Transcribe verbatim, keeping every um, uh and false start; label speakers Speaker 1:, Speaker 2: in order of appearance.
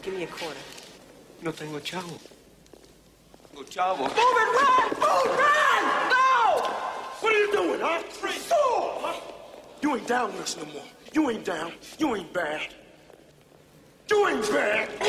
Speaker 1: Give me a quarter.
Speaker 2: No tengo chavo. No chavo.
Speaker 3: Move it, run! Move, run! No! What are you doing, huh? Fool, huh? You ain't down this no more. You ain't down. You ain't bad. You ain't bad.